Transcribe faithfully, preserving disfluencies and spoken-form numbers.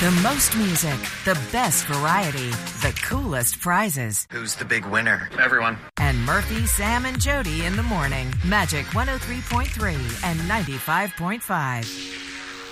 The most music, the best variety, the coolest prizes. Who's the big winner? Everyone. And Murphy, Sam, and Jody in the morning. Magic one oh three point three and ninety-five point five.